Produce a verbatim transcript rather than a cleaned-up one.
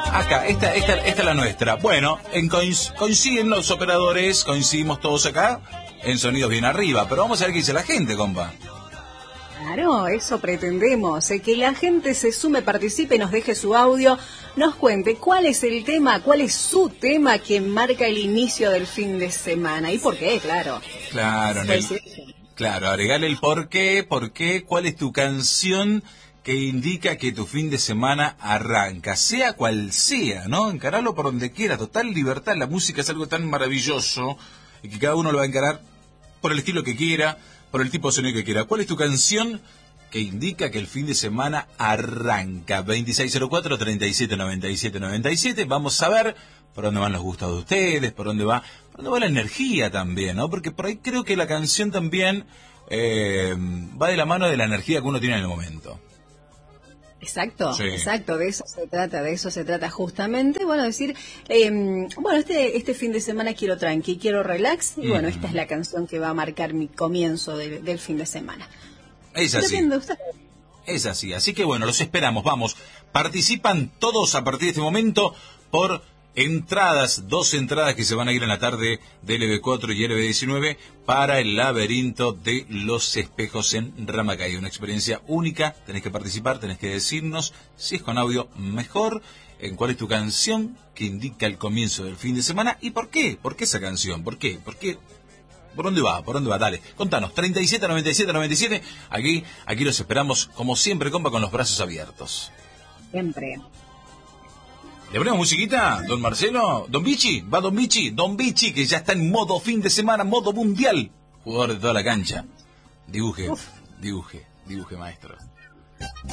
Acá, esta, esta, esta es la nuestra. Bueno, en coinc- coinciden los operadores, coincidimos todos acá en sonidos bien arriba, pero vamos a ver qué dice la gente, compa. Claro, eso pretendemos, eh, que la gente se sume, participe, nos deje su audio, nos cuente cuál es el tema, cuál es su tema que marca el inicio del fin de semana y por qué, claro. Claro, en el- claro, agregale el por qué, por qué, cuál es tu canción que indica que tu fin de semana arranca, sea cual sea, ¿no? Encaralo por donde quiera, total libertad. La música es algo tan maravilloso y que cada uno lo va a encarar por el estilo que quiera, por el tipo de sonido que quiera. ¿Cuál es tu canción que indica que el fin de semana arranca? veintiséis cero cuatro, treinta y siete noventa y siete noventa y siete. Vamos a ver por dónde van los gustos de ustedes, por dónde va, por dónde va la energía también, ¿no? Porque por ahí creo que la canción también eh, va de la mano de la energía que uno tiene en el momento. Exacto, Sí. exacto, de eso se trata, de eso se trata justamente. Bueno, decir, eh, bueno, este este fin de semana quiero tranqui, quiero relax, y bueno, Mm. esta es la canción que va a marcar mi comienzo de- del fin de semana. Es así. Depende de usted. Es así, así que bueno, los esperamos, vamos. Participan todos a partir de este momento por entradas, dos entradas que se van a ir en la tarde de L B cuatro y L B diecinueve para el laberinto de los espejos en Ramacay. Una experiencia única, tenés que participar, tenés que decirnos, si es con audio, mejor, en cuál es tu canción que indica el comienzo del fin de semana y por qué, por qué esa canción, por qué, por qué. ¿Por dónde va? ¿Por dónde va? Dale, contanos. treinta y siete noventa y siete noventa y siete. Aquí, aquí los esperamos, como siempre, compa, con los brazos abiertos. Siempre. ¿Le ponemos musiquita, don Marcelo? ¿Don Bichi? ¿Va Don Bichi? Don Bichi, que ya está en modo fin de semana, modo mundial. Jugador de toda la cancha. Dibuje, Uf. dibuje, dibuje, maestro.